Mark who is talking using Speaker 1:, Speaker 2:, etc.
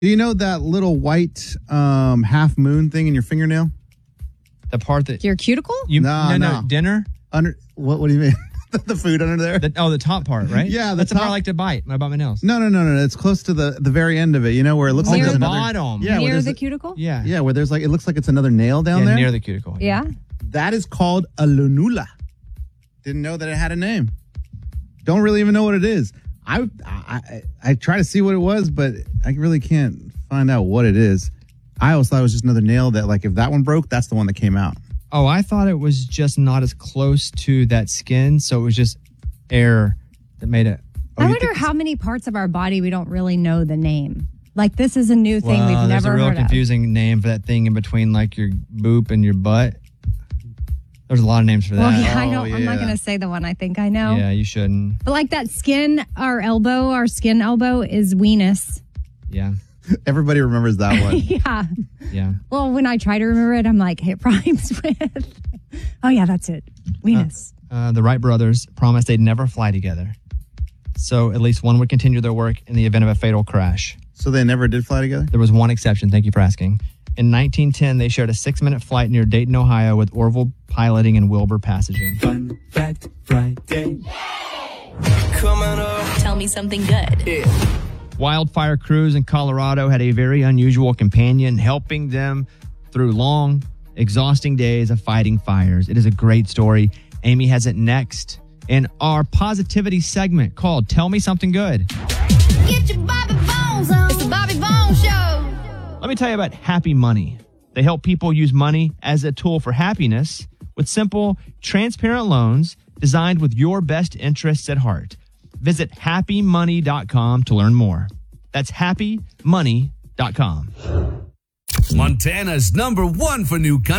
Speaker 1: Do you know that little white half moon thing in your fingernail?
Speaker 2: The part that...
Speaker 3: Your cuticle?
Speaker 1: No.
Speaker 2: Dinner?
Speaker 1: Under what do you mean? The food under there?
Speaker 2: The top part, right?
Speaker 1: Yeah,
Speaker 2: that's the part I like to bite when I bite my nails.
Speaker 1: No. It's close to the very end of it. You know where it looks like
Speaker 2: the
Speaker 1: there's
Speaker 2: bottom.
Speaker 1: Yeah,
Speaker 3: near the cuticle?
Speaker 2: Yeah.
Speaker 1: Yeah, where there's like, it looks like it's another nail down there.
Speaker 2: Near the cuticle.
Speaker 3: Yeah.
Speaker 1: That is called a lunula. Didn't know that it had a name. Don't really even know what it is. I try to see what it was, but I really can't find out what it is. I always thought it was just another nail that, like, if that one broke, that's the one that came out.
Speaker 2: Oh, I thought it was just not as close to that skin, so it was just air that made it.
Speaker 3: I wonder how many parts of our body we don't really know the name. Like, this is a new thing we've never heard of.
Speaker 2: There's a real confusing name for that thing in between, like, your boop and your butt. There's a lot of names for that.
Speaker 3: Well, yeah, I'm not going to say the one I think I know.
Speaker 2: Yeah, you shouldn't.
Speaker 3: But like that skin, our skin elbow is weenus.
Speaker 2: Yeah.
Speaker 1: Everybody remembers that one.
Speaker 3: Yeah.
Speaker 2: Yeah.
Speaker 3: Well, when I try to remember it, I'm like, it rhymes with. Oh, yeah, that's it. Weenus.
Speaker 2: The Wright brothers promised they'd never fly together. So at least one would continue their work in the event of a fatal crash.
Speaker 1: So they never did fly together?
Speaker 2: There was one exception. Thank you for asking. In 1910, they shared a 6-minute flight near Dayton, Ohio, with Orville piloting and Wilbur passaging.
Speaker 4: Fun Fact Friday. Coming up.
Speaker 5: Tell me something good.
Speaker 4: Yeah.
Speaker 2: Wildfire crews in Colorado had a very unusual companion helping them through long, exhausting days of fighting fires. It is a great story. Amy has it next in our positivity segment called Tell Me Something Good.
Speaker 5: Get your Bobby Bones on. It's the Bobby Bones Show.
Speaker 2: Let me tell you about Happy Money. They help people use money as a tool for happiness with simple, transparent loans designed with your best interests at heart. Visit happymoney.com to learn more. That's happymoney.com.
Speaker 6: Montana's #1 for new country.